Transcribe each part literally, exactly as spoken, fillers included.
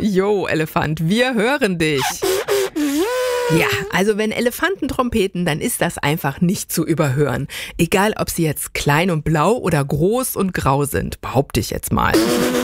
Jo, Elefant, wir hören dich. Ja, also wenn Elefanten trompeten, dann ist das einfach nicht zu überhören. Egal, ob sie jetzt klein und blau oder groß und grau sind, behaupte ich jetzt mal.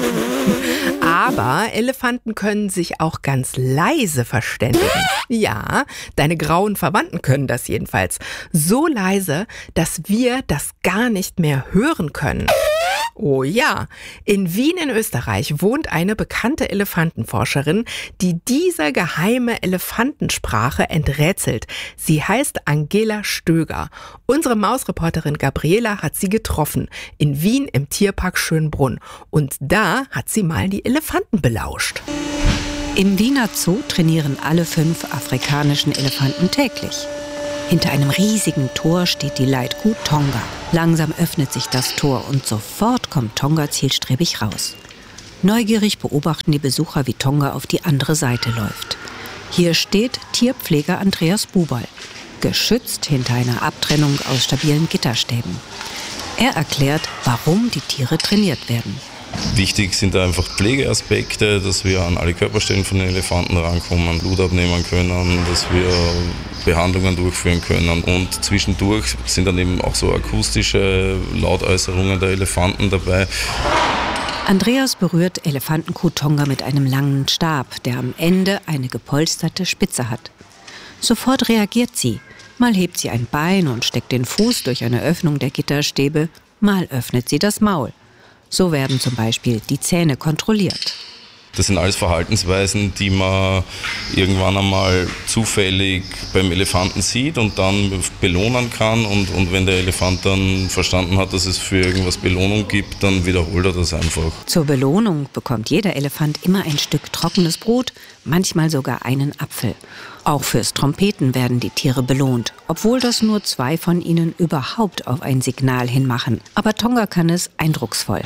Aber Elefanten können sich auch ganz leise verständigen. Ja, deine grauen Verwandten können das jedenfalls. So leise, dass wir das gar nicht mehr hören können. Oh ja, in Wien in Österreich wohnt eine bekannte Elefantenforscherin, die diese geheime Elefantensprache enträtselt. Sie heißt Angela Stöger. Unsere Mausreporterin Gabriela hat sie getroffen, in Wien im Tierpark Schönbrunn. Und da hat sie mal die Elefanten belauscht. Im Wiener Zoo trainieren alle fünf afrikanischen Elefanten täglich. Hinter einem riesigen Tor steht die Leitkuh Tonga. Langsam öffnet sich das Tor und sofort kommt Tonga zielstrebig raus. Neugierig beobachten die Besucher, wie Tonga auf die andere Seite läuft. Hier steht Tierpfleger Andreas Buberl, geschützt hinter einer Abtrennung aus stabilen Gitterstäben. Er erklärt, warum die Tiere trainiert werden. Wichtig sind da einfach Pflegeaspekte, dass wir an alle Körperstellen von den Elefanten rankommen, Blut abnehmen können, dass wir Behandlungen durchführen können. Und zwischendurch sind dann eben auch so akustische Lautäußerungen der Elefanten dabei. Andreas berührt Elefantenkuh Tonga mit einem langen Stab, der am Ende eine gepolsterte Spitze hat. Sofort reagiert sie. Mal hebt sie ein Bein und steckt den Fuß durch eine Öffnung der Gitterstäbe, mal öffnet sie das Maul. So werden zum Beispiel die Zähne kontrolliert. Das sind alles Verhaltensweisen, die man irgendwann einmal zufällig beim Elefanten sieht und dann belohnen kann. Und, und wenn der Elefant dann verstanden hat, dass es für irgendwas Belohnung gibt, dann wiederholt er das einfach. Zur Belohnung bekommt jeder Elefant immer ein Stück trockenes Brot, manchmal sogar einen Apfel. Auch fürs Trompeten werden die Tiere belohnt, obwohl das nur zwei von ihnen überhaupt auf ein Signal hinmachen. Aber Tonga kann es eindrucksvoll.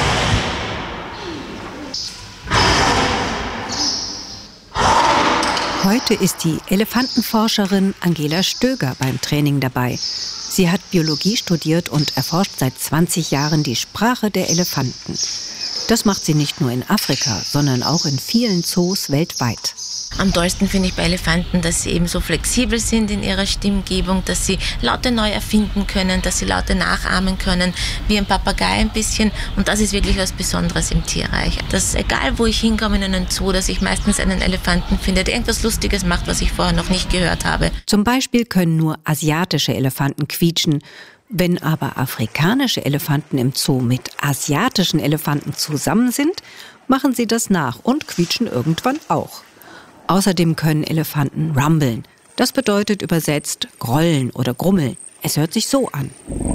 Heute ist die Elefantenforscherin Angela Stöger beim Training dabei. Sie hat Biologie studiert und erforscht seit zwanzig Jahren die Sprache der Elefanten. Das macht sie nicht nur in Afrika, sondern auch in vielen Zoos weltweit. Am tollsten finde ich bei Elefanten, dass sie eben so flexibel sind in ihrer Stimmgebung, dass sie Laute neu erfinden können, dass sie Laute nachahmen können, wie ein Papagei ein bisschen. Und das ist wirklich was Besonderes im Tierreich. Dass egal, wo ich hinkomme in einen Zoo, dass ich meistens einen Elefanten finde, der irgendwas Lustiges macht, was ich vorher noch nicht gehört habe. Zum Beispiel können nur asiatische Elefanten quietschen. Wenn aber afrikanische Elefanten im Zoo mit asiatischen Elefanten zusammen sind, machen sie das nach und quietschen irgendwann auch. Außerdem können Elefanten rumbeln. Das bedeutet übersetzt grollen oder grummeln. Es hört sich so an.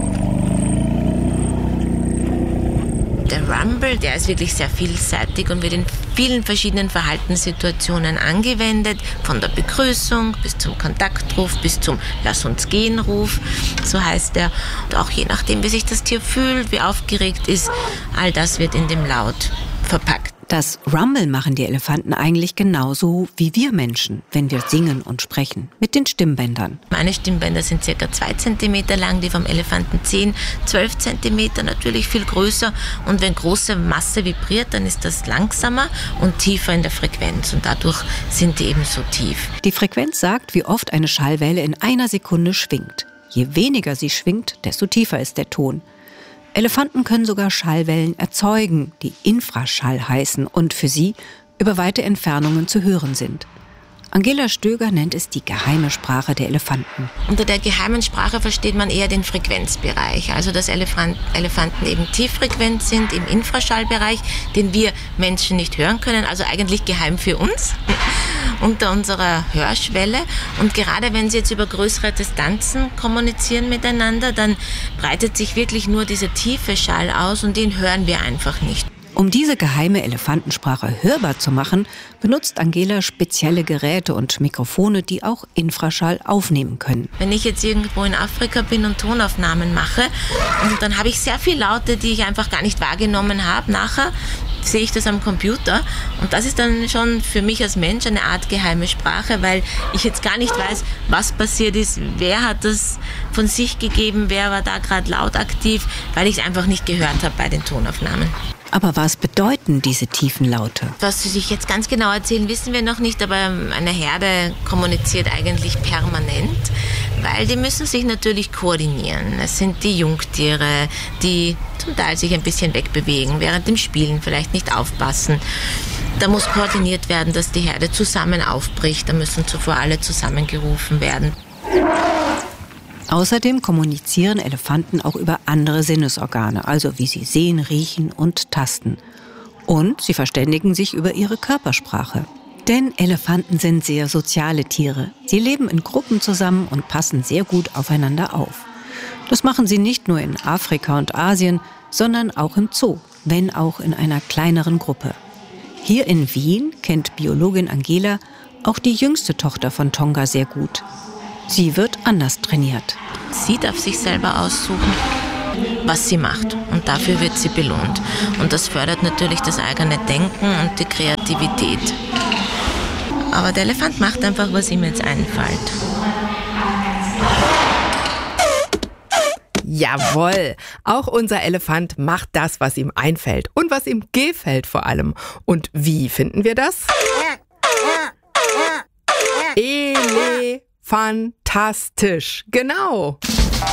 Der Rumble, der ist wirklich sehr vielseitig und wird in vielen verschiedenen Verhaltenssituationen angewendet. Von der Begrüßung bis zum Kontaktruf, bis zum Lass uns gehen Ruf, so heißt er. Und auch je nachdem, wie sich das Tier fühlt, wie aufgeregt ist, all das wird in dem Laut verpackt. Das Rumble machen die Elefanten eigentlich genauso wie wir Menschen, wenn wir singen und sprechen, mit den Stimmbändern. Meine Stimmbänder sind circa zwei Zentimeter lang, die vom Elefanten zehn, zwölf Zentimeter, natürlich viel größer. Und wenn große Masse vibriert, dann ist das langsamer und tiefer in der Frequenz. Und dadurch sind die eben so tief. Die Frequenz sagt, wie oft eine Schallwelle in einer Sekunde schwingt. Je weniger sie schwingt, desto tiefer ist der Ton. Elefanten können sogar Schallwellen erzeugen, die Infraschall heißen und für sie über weite Entfernungen zu hören sind. Angela Stöger nennt es die geheime Sprache der Elefanten. Unter der geheimen Sprache versteht man eher den Frequenzbereich, also dass Elefant, Elefanten eben tieffrequent sind im Infraschallbereich, den wir Menschen nicht hören können, also eigentlich geheim für uns, unter unserer Hörschwelle. Und gerade wenn sie jetzt über größere Distanzen kommunizieren miteinander, dann breitet sich wirklich nur dieser tiefe Schall aus und den hören wir einfach nicht. Um diese geheime Elefantensprache hörbar zu machen, benutzt Angela spezielle Geräte und Mikrofone, die auch Infraschall aufnehmen können. Wenn ich jetzt irgendwo in Afrika bin und Tonaufnahmen mache, und dann habe ich sehr viele Laute, die ich einfach gar nicht wahrgenommen habe. Nachher sehe ich das am Computer und das ist dann schon für mich als Mensch eine Art geheime Sprache, weil ich jetzt gar nicht weiß, was passiert ist, wer hat das von sich gegeben, wer war da gerade laut aktiv, weil ich es einfach nicht gehört habe bei den Tonaufnahmen. Aber was bedeuten diese tiefen Laute? Was sie sich jetzt ganz genau erzählen, wissen wir noch nicht, aber eine Herde kommuniziert eigentlich permanent, weil die müssen sich natürlich koordinieren. Es sind die Jungtiere, die zum Teil sich ein bisschen wegbewegen, während dem Spielen vielleicht nicht aufpassen. Da muss koordiniert werden, dass die Herde zusammen aufbricht. Da müssen zuvor alle zusammengerufen werden. Außerdem kommunizieren Elefanten auch über andere Sinnesorgane, also wie sie sehen, riechen und tasten. Und sie verständigen sich über ihre Körpersprache. Denn Elefanten sind sehr soziale Tiere. Sie leben in Gruppen zusammen und passen sehr gut aufeinander auf. Das machen sie nicht nur in Afrika und Asien, sondern auch im Zoo, wenn auch in einer kleineren Gruppe. Hier in Wien kennt Biologin Angela auch die jüngste Tochter von Tonga sehr gut. Sie wird anders trainiert. Sie darf sich selber aussuchen, was sie macht. Und dafür wird sie belohnt. Und das fördert natürlich das eigene Denken und die Kreativität. Aber der Elefant macht einfach, was ihm jetzt einfällt. Jawohl, auch unser Elefant macht das, was ihm einfällt und was ihm gefällt vor allem. Und wie finden wir das? Elefantastisch, genau.